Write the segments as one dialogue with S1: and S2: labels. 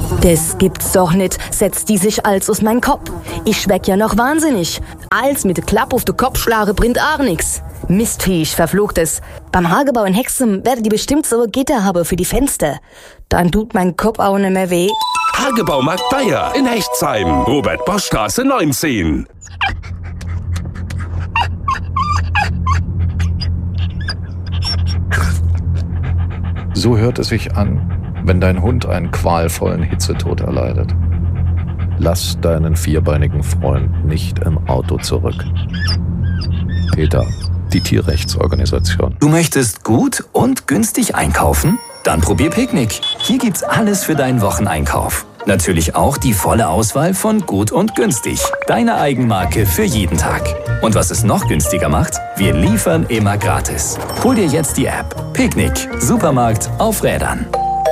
S1: Das gibt's doch nicht, setzt die sich als aus mein Kopf. Ich schmeck ja noch wahnsinnig. Als mit der Klappe auf den Kopf schlage, bringt auch nix. Mistviech, verfluchtes. Beim Hagebau in Hexem werdet ihr bestimmt so Gitter haben für die Fenster. Dann tut mein Kopf auch nicht mehr weh.
S2: Hagebaumarkt Bayer in Hechtsheim. Robert-Bosch-Straße 19.
S3: So hört es sich an, wenn dein Hund einen qualvollen Hitzetod erleidet. Lass deinen vierbeinigen Freund nicht im Auto zurück. PETA, die Tierrechtsorganisation.
S4: Du möchtest gut und günstig einkaufen? Dann probier Picknick. Hier gibt's alles für deinen Wocheneinkauf. Natürlich auch die volle Auswahl von gut und günstig. Deine Eigenmarke für jeden Tag. Und was es noch günstiger macht? Wir liefern immer gratis. Hol dir jetzt die App. Picknick. Supermarkt auf Rädern.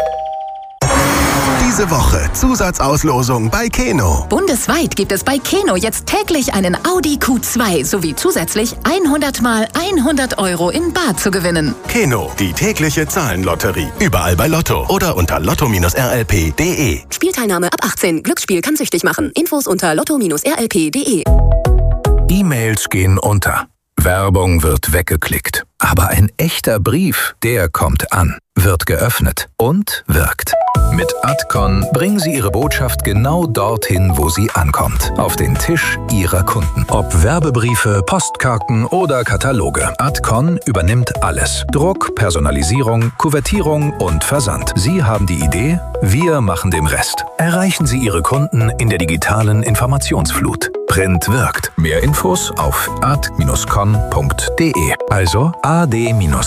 S5: Diese Woche Zusatzauslosung bei Keno.
S6: Bundesweit gibt es bei Keno jetzt täglich einen Audi Q2 sowie zusätzlich 100 mal 100 € in bar zu gewinnen.
S5: Keno, die tägliche Zahlenlotterie. Überall bei Lotto oder unter lotto-rlp.de.
S7: Spielteilnahme ab 18. Glücksspiel kann süchtig machen. Infos unter lotto-rlp.de.
S8: E-Mails gehen unter. Werbung wird weggeklickt. Aber ein echter Brief, der kommt an, wird geöffnet und wirkt. Mit Adcon bringen Sie Ihre Botschaft genau dorthin, wo sie ankommt. Auf den Tisch Ihrer Kunden. Ob Werbebriefe, Postkarten oder Kataloge. Adcon übernimmt alles. Druck, Personalisierung, Kuvertierung und Versand. Sie haben die Idee, wir machen den Rest. Erreichen Sie Ihre Kunden in der digitalen Informationsflut. Print wirkt. Mehr Infos auf ad-con.de. Also ad-